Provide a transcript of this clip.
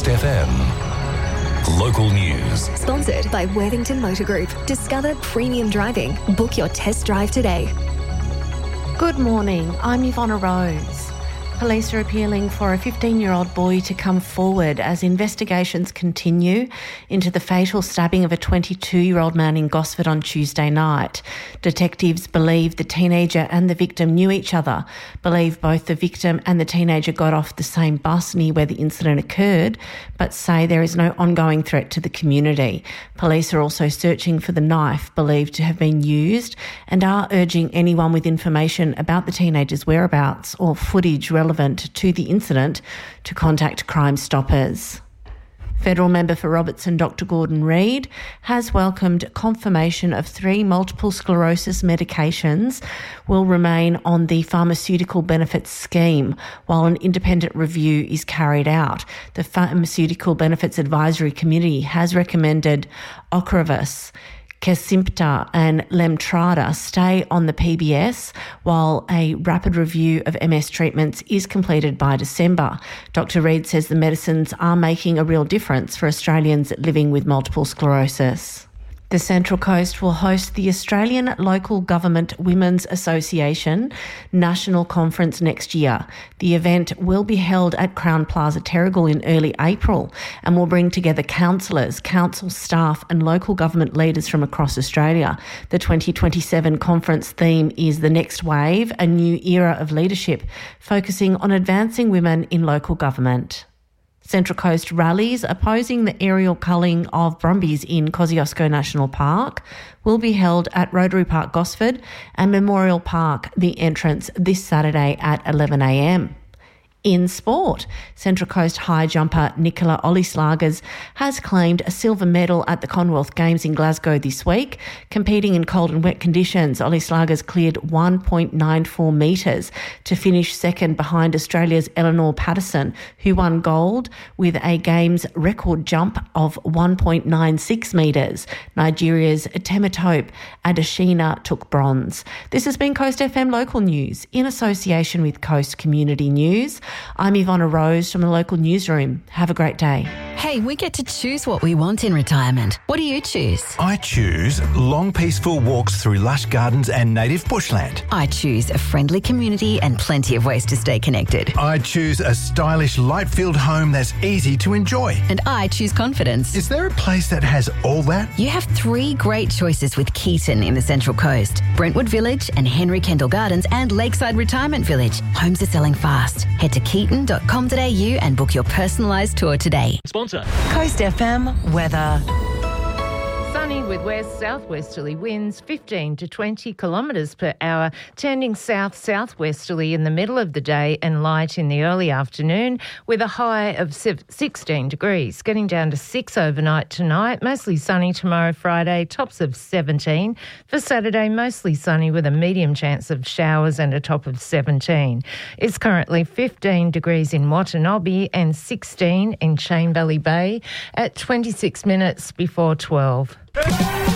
Coast FM. Local news. Sponsored by Worthington Motor Group. Discover premium driving. Book your test drive today. Good morning, I'm Yvonne Rose. Police are appealing for a 15-year-old boy to come forward as investigations continue into the fatal stabbing of a 22-year-old man in Gosford on Tuesday night. Detectives believe the teenager and the victim knew each other, believe both the victim and the teenager got off the same bus near where the incident occurred, but say there is no ongoing threat to the community. Police are also searching for the knife believed to have been used and are urging anyone with information about the teenager's whereabouts or footage relevant to the incident to contact Crime Stoppers. Federal member for Robertson Dr Gordon Reid has welcomed confirmation of 3 multiple sclerosis medications will remain on the pharmaceutical benefits scheme while an independent review is carried out. The Pharmaceutical Benefits Advisory Committee has recommended Ocrevus, Kesimpta and Lemtrada stay on the PBS while a rapid review of MS treatments is completed by December. Dr Reid says the medicines are making a real difference for Australians living with multiple sclerosis. The Central Coast will host the Australian Local Government Women's Association National Conference next year. The event will be held at Crown Plaza Terrigal in early April and will bring together councillors, council staff and local government leaders from across Australia. The 2027 conference theme is The Next Wave, a new era of leadership, focusing on advancing women in local government. Central Coast rallies opposing the aerial culling of brumbies in Kosciuszko National Park will be held at Rotary Park Gosford and Memorial Park, the entrance, this Saturday at 11 a.m. In sport, Central Coast high jumper Nicola Ollislagers has claimed a silver medal at the Commonwealth Games in Glasgow this week. Competing in cold and wet conditions, Ollislagers cleared 1.94 metres to finish second behind Australia's Eleanor Patterson, who won gold with a Games record jump of 1.96 metres. Nigeria's Temitope Adesina took bronze. This has been Coast FM Local News in association with Coast Community News. I'm Yvonne Rose from the local newsroom. Have a great day. Hey, we get to choose what we want in retirement. What do you choose? I choose long, peaceful walks through lush gardens and native bushland. I choose a friendly community and plenty of ways to stay connected. I choose a stylish, light-filled home that's easy to enjoy. And I choose confidence. Is there a place that has all that? You have 3 great choices with Keaton in the Central Coast. Brentwood Village and Henry Kendall Gardens and Lakeside Retirement Village. Homes are selling fast. Head to keaton.com.au and book your personalised tour today. Sponsor. Coast FM weather. Sunny with west-southwesterly winds 15 to 20 kilometres per hour, turning south-southwesterly in the middle of the day and light in the early afternoon with a high of 16 degrees. Getting down to 6 overnight tonight, mostly sunny tomorrow Friday, tops of 17. For Saturday, mostly sunny with a medium chance of showers and a top of 17. It's currently 15 degrees in Watanabe and 16 in Chain Valley Bay at 26 minutes before 12.